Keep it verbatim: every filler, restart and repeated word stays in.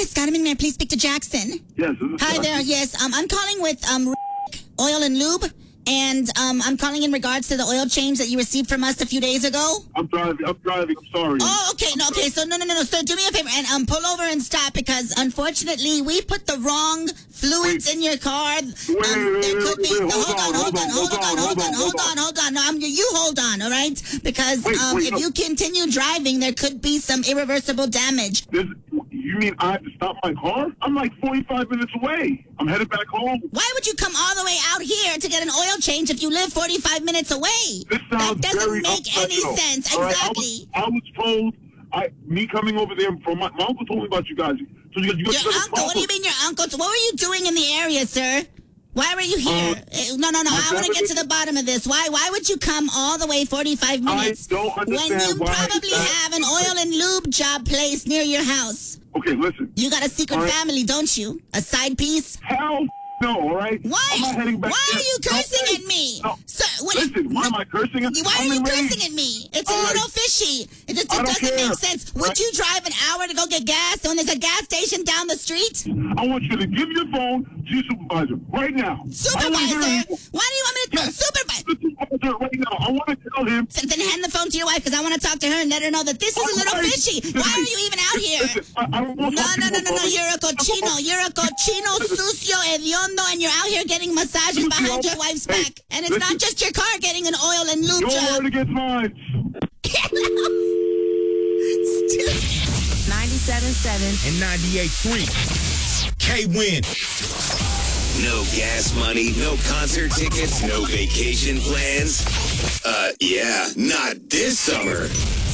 Yes, Carmen, may I please speak to Jackson? Yes. This is Hi Jackson. there. Yes, um, I'm calling with um Oil and Lube, and um, I'm calling in regards to the oil change that you received from us a few days ago. I'm driving. I'm driving. I'm sorry. Oh, okay. No, okay. So no, no, no, no. So do me a favor and um, pull over and stop because unfortunately we put the wrong fluids Wait. in your car. Um, Wait, wait, there wait, could be. wait, wait, Hold on, hold on, hold on, hold on, hold on, hold on. No, I'm you. Hold on, all right? Because Wait, um, wait, if no. you continue driving, there could be some irreversible damage. This, you mean I have to stop my car? I'm like forty-five minutes away. I'm headed back home. Why would you come all the way out here to get an oil change if you live forty-five minutes away? This sounds That doesn't very make any unprofessional. sense. All right, Exactly. I, was, I was told, I me coming over there from my, my uncle told me about you guys. So you, you guys Your got a uncle? What do you problem. mean your uncle? What were you doing in the area, sir? Why were you here? Uh, Eh, no, no, no. my I want to get to family- the bottom of this. Why Why would you come all the way forty-five minutes don't when understand you why probably that- have an oil and lube job place near your house? Okay, listen. You got a secret All right. family, don't you? A side piece? Hell no, all right? Why? I'm not heading back Why there. are you No, cursing wait. at me? No. Sir, what, Listen, why am I cursing at Why I'm are you enraged. cursing at me? It's a All right. little fishy. It just I it don't doesn't care. make sense. Would Right. you drive an hour to go get gas when there's a gas station down the street? I want you to give your phone to your supervisor right now. I don't wanna hear Supervisor? any- Why do you want me to Yes. supervise? The supervisor right now. I want to tell him. Then hand the phone to your wife because I want to talk to her and let her know that this is a little Alright. fishy. Why are you even out here? Listen, I, I don't want No, to no, no, no, no. talk to You're a cochino. You're a cochino, sucio, hediondo, and you're out here getting massages behind your wife's Hey, back. And it's not listen. just your car getting an oil and lube Your job. word against mine. ninety-seven point seven and ninety-eight point three. K-Win. No gas money, no concert tickets, no vacation plans. Uh, yeah, not this summer.